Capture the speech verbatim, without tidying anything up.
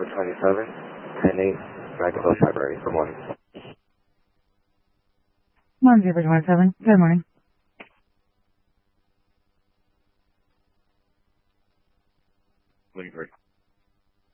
October twenty-seventh, ten eight, Dragonville Library. Good morning. Morning, October twenty-seventh. Good morning. Waiting for